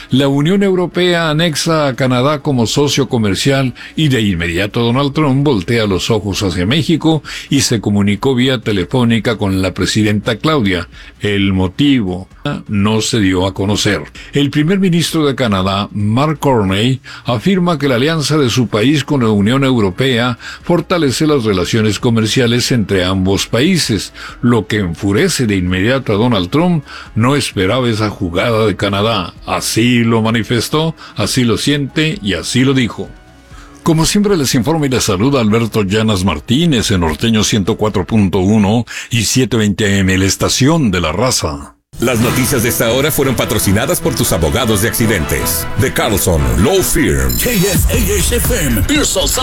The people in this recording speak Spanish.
La Unión Europea anexa a Canadá como socio comercial y de inmediato Donald Trump voltea los ojos hacia México y se comunicó vía telefónica con la presidenta Claudia. El motivo no se dio a conocer. El primer ministro de Canadá, Mark Carney, afirma que la alianza de su país con la Unión Europea fortalece las relaciones comerciales entre ambos países, lo que enfurece de inmediato a Donald Trump. No esperaba esa jugada de Canadá. Así lo manifestó, así lo siente y así lo dijo. Como siempre les informa y les saluda Alberto Llanas Martínez en Norteño 104.1 y 720 AM, la estación de la raza. Las noticias de esta hora fueron patrocinadas por tus abogados de accidentes. The Carlson Law Firm. KFAS FM,